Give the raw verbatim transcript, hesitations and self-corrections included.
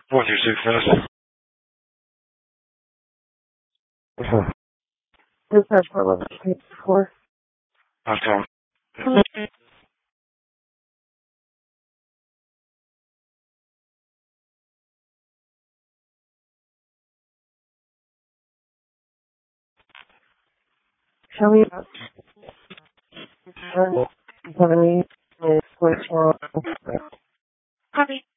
What's your success? Uh-huh. This is for level four. Okay. Show me about seventy minutes with four. Copy.